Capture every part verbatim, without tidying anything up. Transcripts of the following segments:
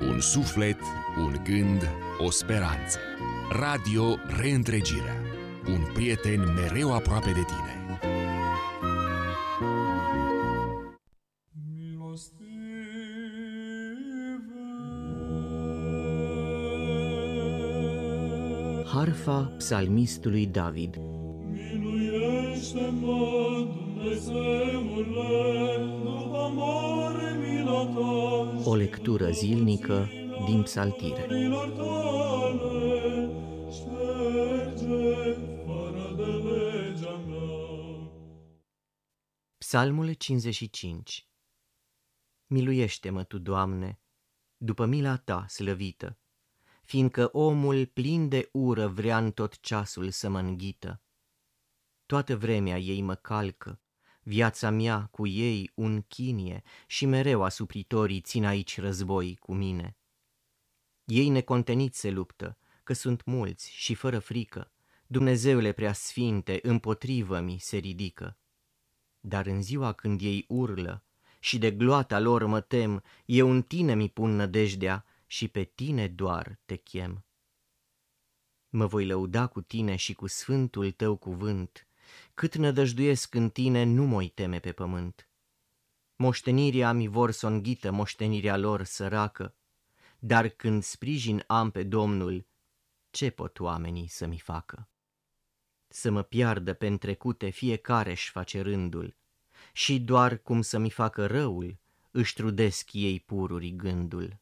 Un suflet, un gând, o speranță. Radio Reîntregirea. Un prieten mereu aproape de tine. Harfa psalmistului David. Miluiește-mă, Dumnezeule, după mare mila ta. O lectură zilnică din Psaltire. Milor tale, șterge fără de legea mea. Psalmul cincizeci și cinci. Miluiește-mă Tu, Doamne, după mila Ta slăvită, fiindcă omul plin de ură vrea în tot ceasul să mă înghită. Toată vremea ei mă calcă, viața mea cu ei un chinie și mereu asupritorii țin aici război cu mine. Ei neconteniți se luptă, că sunt mulți și fără frică, Dumnezeule preasfinte, împotrivă-mi se ridică. Dar în ziua când ei urlă și de gloata lor mă tem, eu în Tine mi pun nădejdea și pe Tine doar te chem. Mă voi lăuda cu Tine și cu sfântul Tău cuvânt, cât nădăjduiesc în Tine nu mă-i teme pe pământ. Moștenirea mi vor s-o înghită, moștenirea lor săracă, dar când sprijin am pe Domnul, ce pot oamenii să mi facă? Să mă piardă pe întrecute fiecare-și face rândul, și doar cum să mi facă răul, își trudesc ei pururi gândul.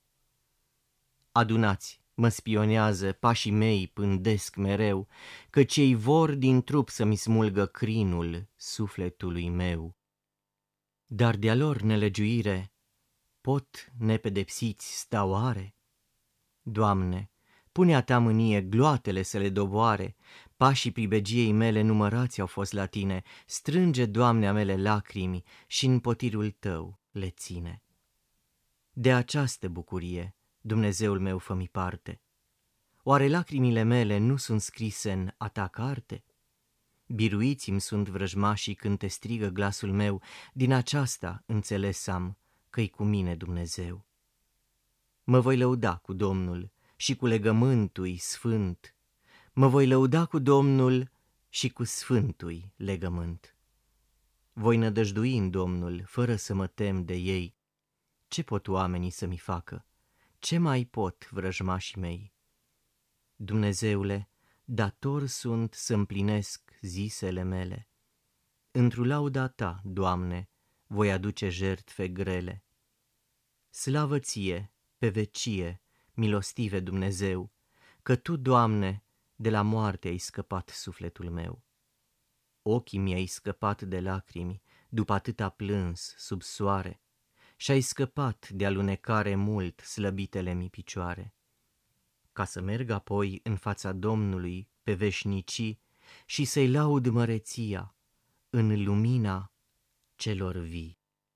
Adunați, mă spionează, pașii mei pândesc mereu, căci ei vor din trup să-mi smulgă crinul sufletului meu. Dar de-a lor nelegiuire pot nepedepsiți sta oare? Doamne, pune-a Ta mânie gloatele să le doboare, pașii pribegiei mele numărați au fost la Tine, strânge, Doamne, a mele lacrimi și în potirul Tău le ține. De această bucurie, Dumnezeul meu, fă-mi parte. Oare lacrimile mele nu sunt scrise în a Ta carte? Biruiți-mi sunt vrăjmașii când Te strigă glasul meu, din aceasta înțeles am că-i cu mine Dumnezeu. Mă voi lăuda cu Domnul și cu legământul sfânt, mă voi lăuda cu Domnul și cu sfântul legământ. Voi nădăjdui în Domnul fără să mă tem de ei. Ce pot oamenii să mi facă? Ce mai pot vrăjmașii mei? Dumnezeule, dator sunt să împlinesc zisele mele. Într-o lauda Ta, Doamne, voi aduce jertfe grele. Slavă Ție, pe vecie, milostive Dumnezeu, că Tu, Doamne, de la moarte ai scăpat sufletul meu. Ochii mi-ai scăpat de lacrimi, după atâta plâns sub soare, și-ai scăpat de alunecare mult slăbitele-mi picioare, ca să merg apoi în fața Domnului pe veșnicii și să-i laud măreția în lumina celor vii.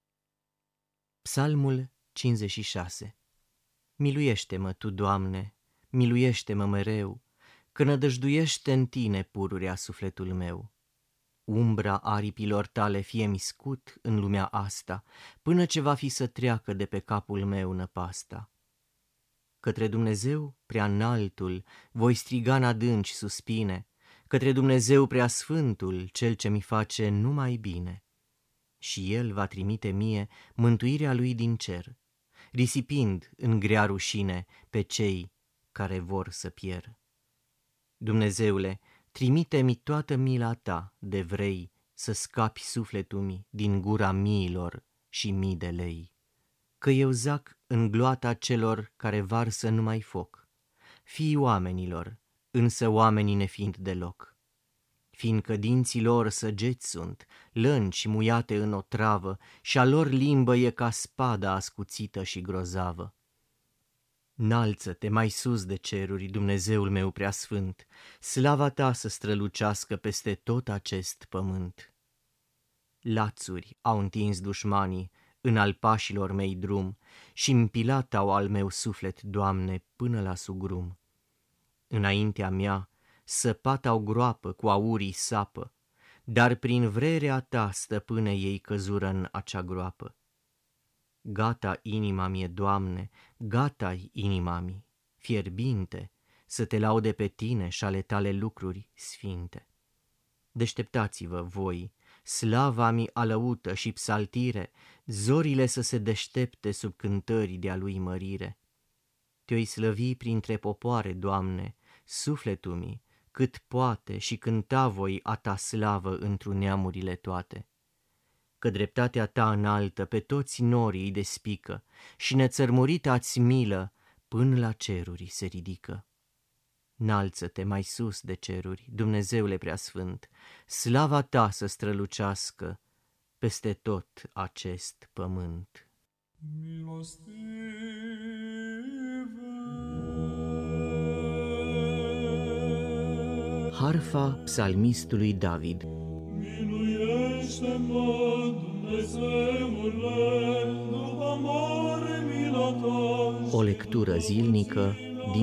Psalmul cincizeci și șase. Miluiește-mă Tu, Doamne, miluiește-mă mereu, că nădăjduiește în Tine pururea sufletul meu. Umbra aripilor Tale fie-mi scut în lumea asta, până ce va fi să treacă de pe capul meu năpasta. Către Dumnezeu prea înaltul voi striga în adânci suspine, către Dumnezeu prea sfântul, Cel ce mi face numai bine. Și El va trimite mie mântuirea Lui din cer, risipind în grea rușine pe cei care vor să pierd. Dumnezeule, trimite-mi toată mila Ta de vrei să scapi sufletul-mi din gura miilor și mii de lei. Că eu zac în gloata celor care varsă numai foc, fiii oamenilor, însă oamenii nefiind deloc. Fiindcă dinții lor săgeți sunt, lânci muiate în otravă, și-a lor limbă e ca spada ascuțită și grozavă. Înalță-te mai sus de ceruri, Dumnezeul meu preasfânt, slava Ta să strălucească peste tot acest pământ. Lațuri au întins dușmanii în al pașilor mei drum și împilat au al meu suflet, Doamne, până la sugrum. Înaintea mea săpat au groapă, cu aurii sapă, dar prin vrerea Ta, stăpâne, ei căzură în acea groapă. Gata inima mie, Doamne, gata-i inima mi, fierbinte, să te laude pe tine și ale tale lucruri sfinte. Deșteptați-vă voi, slava mi alăută și psaltire, zorile să se deștepte sub cântări de-a lui mărire. Te-oi slăvi printre popoare, Doamne, sufletul mi, cât poate și cânta voi a ta slavă întru neamurile toate. Că dreptatea ta înaltă pe toți norii îi despică și nețărmurita-ți milă până la ceruri se ridică. Înalță-te mai sus de ceruri, Dumnezeule preasfânt, slava ta să strălucească peste tot acest pământ. Milostive. Harfa psalmistului David. Miluiește-mă, Dumnezeule, după mare mila ta. O lectură zilnică